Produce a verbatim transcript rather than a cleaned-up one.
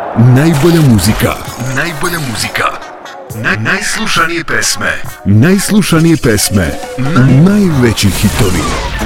Najbolja muzika. Najbolja muzika. Na, najslušanije pesme. Najslušanije pesme. Na, najveći hitovi.